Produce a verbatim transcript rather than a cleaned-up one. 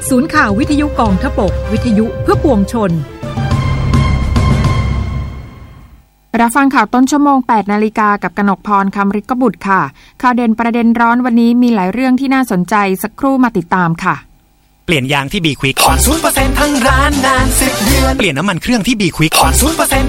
ศูนย์ข่าววิทยุกองทพบกวิทยุเพื่อปวงชนรับฟังข่าวต้นชั่วโมง แปดนาฬิกากับกนกพร คำฤทธิ์กบุตรค่ะข่าวเด่นประเด็นร้อนวันนี้มีหลายเรื่องที่น่าสนใจสักครู่มาติดตามค่ะเปลี่ยนยางที่ B Quick ผ่อน ศูนย์เปอร์เซ็นต์ ทั้งร้านนานสิบเดือนเปลี่ยนน้ำมันเครื่องที่ B Quick ผ่อน ศูนย์เปอร์เซ็นต์